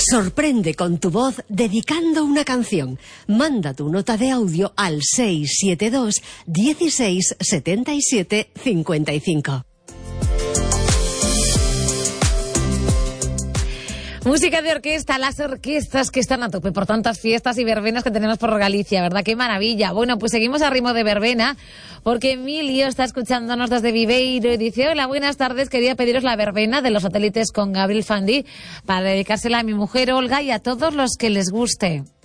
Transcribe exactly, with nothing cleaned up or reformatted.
Sorprende con tu voz dedicando una canción. Manda tu nota de audio al seis siete dos, dieciséis, setenta y siete, cincuenta y cinco. Música de orquesta, las orquestas que están a tope por tantas fiestas y verbenas que tenemos por Galicia, ¿verdad? ¡Qué maravilla! Bueno, pues seguimos a ritmo de verbena, porque Emilio está escuchándonos desde Viveiro y dice: hola, buenas tardes, quería pediros la verbena de los satélites con Gabriel Fandi para dedicársela a mi mujer Olga y a todos los que les guste.